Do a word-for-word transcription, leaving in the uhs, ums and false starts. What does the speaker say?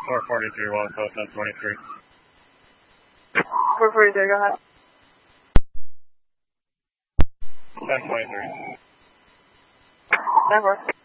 four forty-three, one close on twenty-three. four forty-three, go ahead. ten twenty-three. That works.